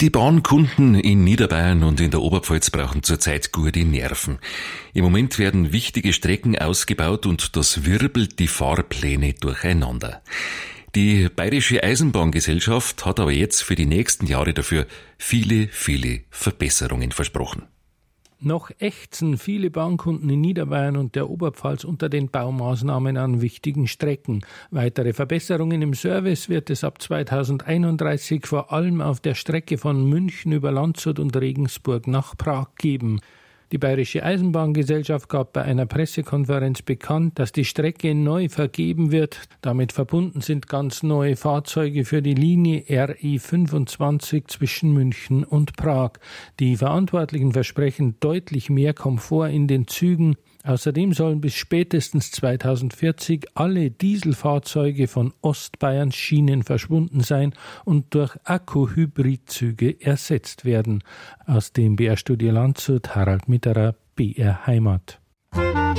Die Bahnkunden in Niederbayern und in der Oberpfalz brauchen zurzeit gute Nerven. Im Moment werden wichtige Strecken ausgebaut und das wirbelt die Fahrpläne durcheinander. Die Bayerische Eisenbahngesellschaft hat aber jetzt für die nächsten Jahre dafür viele Verbesserungen versprochen. Noch ächzen viele Bahnkunden in Niederbayern und der Oberpfalz unter den Baumaßnahmen an wichtigen Strecken. Weitere Verbesserungen im Service wird es ab 2031 vor allem auf der Strecke von München über Landshut und Regensburg nach Prag geben. Die Bayerische Eisenbahngesellschaft gab bei einer Pressekonferenz bekannt, dass die Strecke neu vergeben wird. Damit verbunden sind ganz neue Fahrzeuge für die Linie RE 25 zwischen München und Prag. Die Verantwortlichen versprechen deutlich mehr Komfort in den Zügen. Außerdem sollen bis spätestens 2040 alle Dieselfahrzeuge von Ostbayerns Schienen verschwunden sein und durch Akku-Hybridzüge ersetzt werden. Aus dem BR-Studio Landshut, Harald Mitterer, BR Heimat.